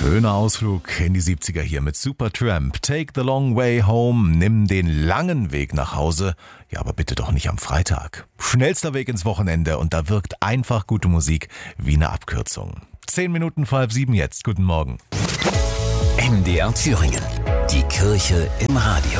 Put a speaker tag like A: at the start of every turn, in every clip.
A: Schöner Ausflug in die 70er hier mit Supertramp. Take the long way home. Nimm den langen Weg nach Hause. Ja, aber bitte doch nicht am Freitag. Schnellster Weg ins Wochenende und da wirkt einfach gute Musik wie eine Abkürzung. 10 Minuten vor 6:30 jetzt. Guten Morgen.
B: MDR Thüringen. Die Kirche im Radio.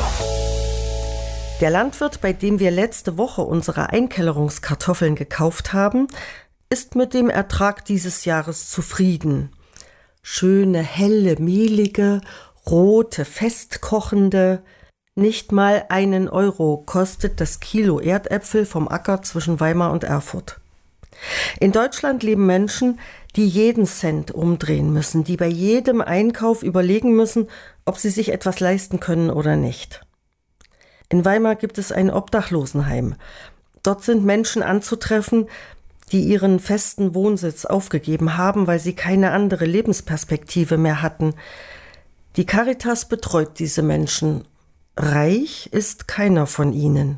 C: Der Landwirt, bei dem wir letzte Woche unsere Einkellerungskartoffeln gekauft haben, ist mit dem Ertrag dieses Jahres zufrieden. Schöne, helle, mehlige, rote, festkochende. Nicht mal 1 Euro kostet das Kilo Erdäpfel vom Acker zwischen Weimar und Erfurt. In Deutschland leben Menschen, die jeden Cent umdrehen müssen, die bei jedem Einkauf überlegen müssen, ob sie sich etwas leisten können oder nicht. In Weimar gibt es ein Obdachlosenheim. Dort sind Menschen anzutreffen, die ihren festen Wohnsitz aufgegeben haben, weil sie keine andere Lebensperspektive mehr hatten. Die Caritas betreut diese Menschen. Reich ist keiner von ihnen.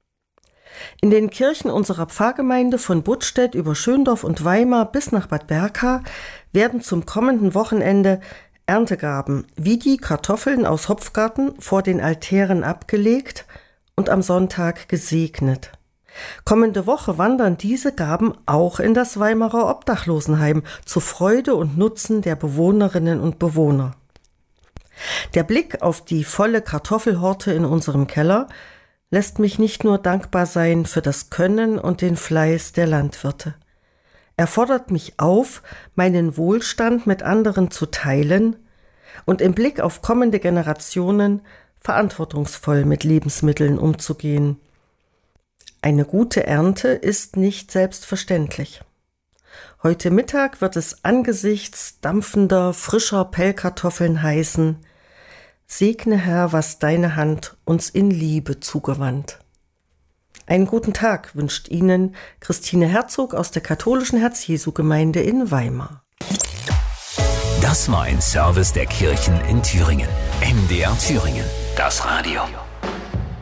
C: In den Kirchen unserer Pfarrgemeinde von Buttstedt über Schöndorf und Weimar bis nach Bad Berka werden zum kommenden Wochenende Erntegaben wie die Kartoffeln aus Hopfgarten vor den Altären abgelegt und am Sonntag gesegnet. Kommende Woche wandern diese Gaben auch in das Weimarer Obdachlosenheim zur Freude und Nutzen der Bewohnerinnen und Bewohner. Der Blick auf die volle Kartoffelhorte in unserem Keller lässt mich nicht nur dankbar sein für das Können und den Fleiß der Landwirte. Er fordert mich auf, meinen Wohlstand mit anderen zu teilen und im Blick auf kommende Generationen verantwortungsvoll mit Lebensmitteln umzugehen. Eine gute Ernte ist nicht selbstverständlich. Heute Mittag wird es angesichts dampfender, frischer Pellkartoffeln heißen: Segne, Herr, was deine Hand uns in Liebe zugewandt. Einen guten Tag wünscht Ihnen Christine Herzog aus der katholischen Herz-Jesu-Gemeinde in Weimar.
B: Das war ein Service der Kirchen in Thüringen. MDR Thüringen. Das Radio.